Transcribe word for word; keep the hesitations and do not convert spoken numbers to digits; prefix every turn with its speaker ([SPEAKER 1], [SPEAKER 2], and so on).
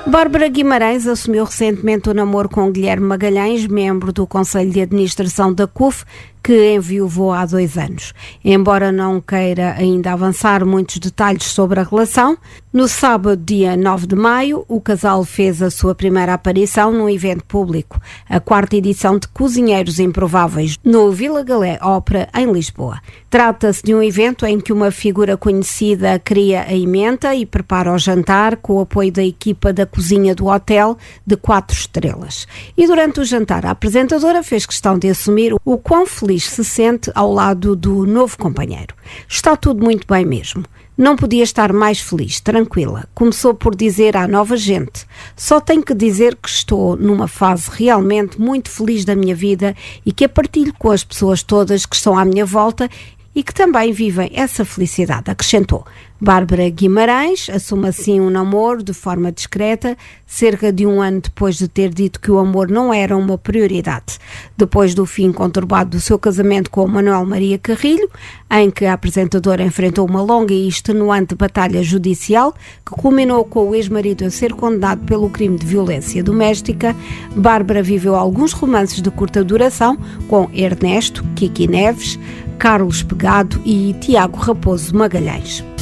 [SPEAKER 1] Bárbara Guimarães assumiu recentemente o namoro com Guilherme Magalhães, membro do Conselho de Administração da C U F, que enviuvou há dois anos. Embora não queira ainda avançar muitos detalhes sobre a relação, no sábado, dia nove de maio, o casal fez a sua primeira aparição num evento público, a quarta edição de Cozinheiros Improváveis, no Vila Galé Ópera, em Lisboa. Trata-se de um evento em que uma figura conhecida cria a emenda e prepara o jantar com o apoio da equipa da cozinha do hotel de quatro estrelas. E durante o jantar, a apresentadora fez questão de assumir o quão feliz se sente ao lado do novo companheiro. Está tudo muito bem mesmo. Não podia estar mais feliz, tranquila. Começou por dizer à nova gente: só tenho que dizer que estou numa fase realmente muito feliz da minha vida e que a partilho com as pessoas todas que estão à minha volta e que também vivem essa felicidade, acrescentou. Bárbara Guimarães assume assim um namoro de forma discreta, cerca de um ano depois de ter dito que o amor não era uma prioridade. Depois do fim conturbado do seu casamento com o Manuel Maria Carrilho, em que a apresentadora enfrentou uma longa e extenuante batalha judicial, que culminou com o ex-marido a ser condenado pelo crime de violência doméstica, Bárbara viveu alguns romances de curta duração com Ernesto, Kiki Neves, Carlos Pegado e Tiago Raposo Magalhães.